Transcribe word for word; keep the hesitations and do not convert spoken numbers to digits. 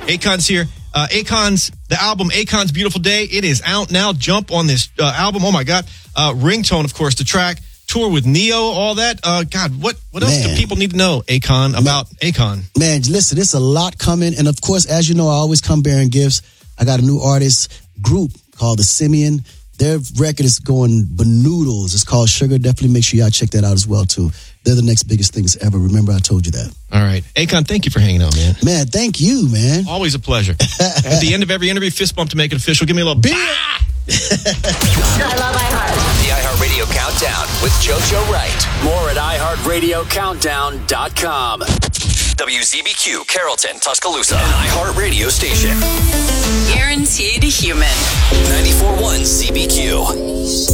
Akon's here. Uh, Akon's, the album Akon's Beautiful Day, it is out now. Jump on this uh, album. Oh, my God. Uh, Ringtone, of course, the track. Tour with Neo, all that. Uh, God, what, what else Man. do people need to know, Akon, about Man. Akon? Man, listen, it's a lot coming. And, of course, as you know, I always come bearing gifts. I got a new artist group called The Simeon. Their record is going banoodles. It's called Sugar. Definitely make sure y'all check that out as well, too. They're the next biggest things ever. Remember, I told you that. All right. Akon, thank you for hanging out, man. Man, thank you, man. Always a pleasure. At the end of every interview, fist bump to make it official. Give me a little... Beer. Ah! I love iHeart. The iHeartRadio Countdown with JoJo Wright. More at i heart radio countdown dot com. W Z B Q, Carrollton, Tuscaloosa. An iHeartRadio station. Guaranteed human. ninety-four point one Z B Q.